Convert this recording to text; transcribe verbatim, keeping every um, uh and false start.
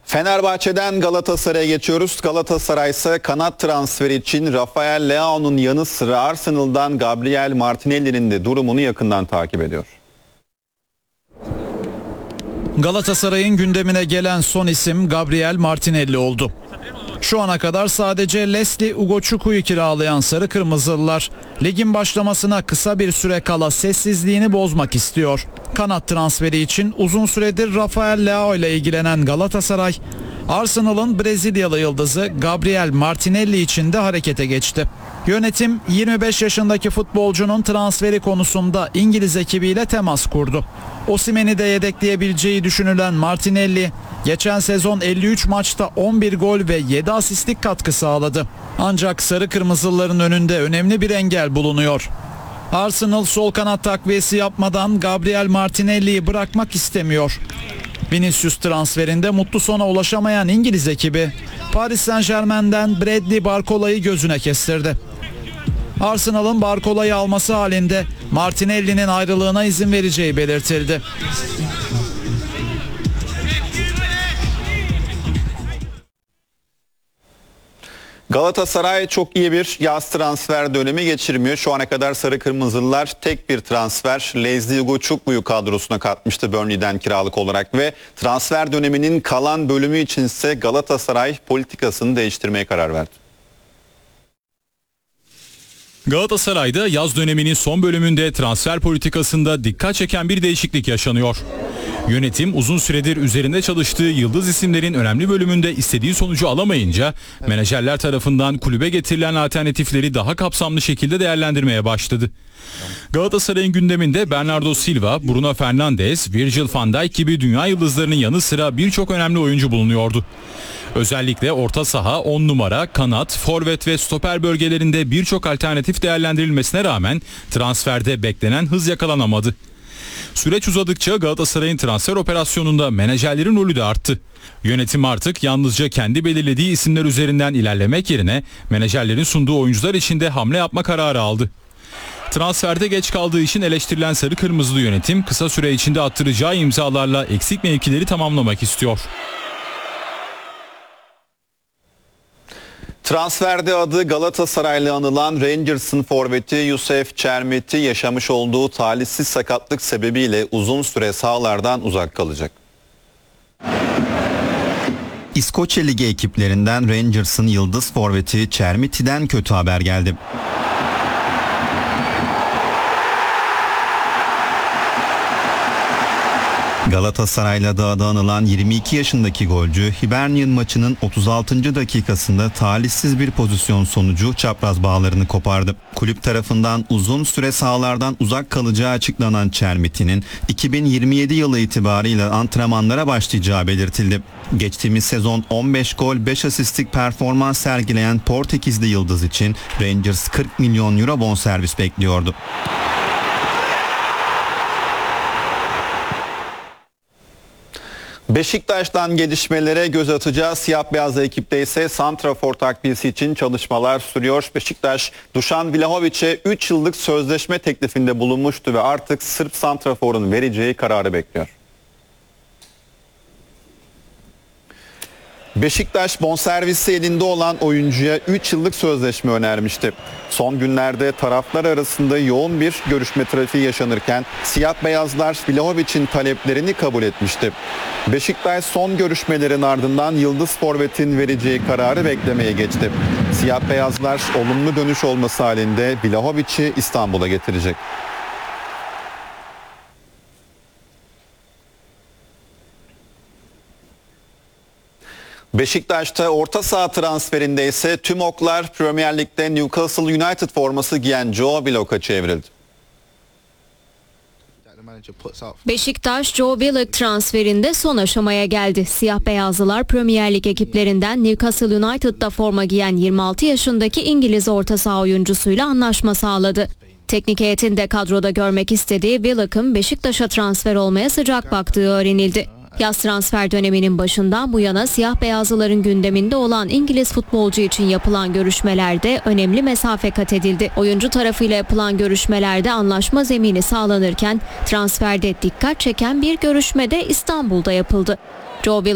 Fenerbahçe'den Galatasaray'a geçiyoruz. Galatasaray ise kanat transferi için Rafael Leao'nun yanı sıra Arsenal'dan Gabriel Martinelli'nin de durumunu yakından takip ediyor. Galatasaray'ın gündemine gelen son isim Gabriel Martinelli oldu. Şu ana kadar sadece Leslie Ugochukwu kiralayan Sarı Kırmızılılar ligin başlamasına kısa bir süre kala sessizliğini bozmak istiyor. Kanat transferi için uzun süredir Rafael Leao ile ilgilenen Galatasaray, Arsenal'ın Brezilyalı yıldızı Gabriel Martinelli için de harekete geçti. Yönetim yirmi beş yaşındaki futbolcunun transferi konusunda İngiliz ekibiyle temas kurdu. Osimhen'i de yedekleyebileceği düşünülen Martinelli, geçen sezon elli üç maçta on bir gol ve yedi asistlik katkı sağladı. Ancak Sarı Kırmızılıların önünde önemli bir engel bulunuyor. Arsenal sol kanat takviyesi yapmadan Gabriel Martinelli'yi bırakmak istemiyor. Vinicius transferinde mutlu sona ulaşamayan İngiliz ekibi, Paris Saint-Germain'den Bradley Barcola'yı gözüne kestirdi. Arsenal'ın Barcola'yı alması halinde Martinelli'nin ayrılığına izin vereceği belirtildi. Galatasaray çok iyi bir yaz transfer dönemi geçirmiyor. Şu ana kadar Sarı Kırmızılılar tek bir transfer Leslie Ugochukwu kadrosuna katmıştı Burnley'den kiralık olarak ve transfer döneminin kalan bölümü içinse Galatasaray politikasını değiştirmeye karar verdi. Galatasaray'da yaz döneminin son bölümünde transfer politikasında dikkat çeken bir değişiklik yaşanıyor. Yönetim uzun süredir üzerinde çalıştığı yıldız isimlerin önemli bölümünde istediği sonucu alamayınca menajerler tarafından kulübe getirilen alternatifleri daha kapsamlı şekilde değerlendirmeye başladı. Galatasaray'ın gündeminde Bernardo Silva, Bruno Fernandes, Virgil van Dijk gibi dünya yıldızlarının yanı sıra birçok önemli oyuncu bulunuyordu. Özellikle orta saha, on numara, kanat, forvet ve stoper bölgelerinde birçok alternatif değerlendirilmesine rağmen transferde beklenen hız yakalanamadı. Süreç uzadıkça Galatasaray'ın transfer operasyonunda menajerlerin rolü de arttı. Yönetim artık yalnızca kendi belirlediği isimler üzerinden ilerlemek yerine menajerlerin sunduğu oyuncular için de hamle yapma kararı aldı. Transferde geç kaldığı için eleştirilen Sarı Kırmızılı yönetim kısa süre içinde attıracağı imzalarla eksik mevkileri tamamlamak istiyor. Transferde adı Galatasaraylı anılan Rangers'ın forveti Youssef Chermiti yaşamış olduğu talihsiz sakatlık sebebiyle uzun süre sahalardan uzak kalacak. İskoçya Ligi ekiplerinden Rangers'ın yıldız forveti Chermiti'den kötü haber geldi. Galatasaray'la da adı anılan yirmi iki yaşındaki golcü Hibernian maçının otuz altıncı dakikasında talihsiz bir pozisyon sonucu çapraz bağlarını kopardı. Kulüp tarafından uzun süre sahalardan uzak kalacağı açıklanan Chermiti'nin iki bin yirmi yedi yılı itibarıyla antrenmanlara başlayacağı belirtildi. Geçtiğimiz sezon on beş gol beş asistlik performans sergileyen Portekizli yıldız için Rangers kırk milyon euro bonservis bekliyordu. Beşiktaş'tan gelişmelere göz atacağız. Siyah beyaz ekipte ise santrafor takviyesi için çalışmalar sürüyor. Beşiktaş, Dušan Vlahović'e üç yıllık sözleşme teklifinde bulunmuştu ve artık Sırp santraforun vereceği kararı bekliyor. Beşiktaş bonservisi elinde olan oyuncuya üç yıllık sözleşme önermişti. Son günlerde taraflar arasında yoğun bir görüşme trafiği yaşanırken siyah beyazlar Vlahović'in taleplerini kabul etmişti. Beşiktaş son görüşmelerin ardından yıldız forvetin vereceği kararı beklemeye geçti. Siyah beyazlar olumlu dönüş olması halinde Vlahović'i İstanbul'a getirecek. Beşiktaş'ta orta saha transferinde ise tüm oklar Premier Lig'de Newcastle United forması giyen Joe Willock'a çevrildi. Beşiktaş, Joe Willock transferinde son aşamaya geldi. Siyah beyazlılar Premier Lig ekiplerinden Newcastle United'da forma giyen yirmi altı yaşındaki İngiliz orta saha oyuncusuyla anlaşma sağladı. Teknik heyetin de kadroda görmek istediği Willock'ın Beşiktaş'a transfer olmaya sıcak baktığı öğrenildi. Yaz transfer döneminin başından bu yana siyah beyazlıların gündeminde olan İngiliz futbolcu için yapılan görüşmelerde önemli mesafe kat edildi. Oyuncu tarafıyla yapılan görüşmelerde anlaşma zemini sağlanırken transferde dikkat çeken bir görüşme de İstanbul'da yapıldı. Joe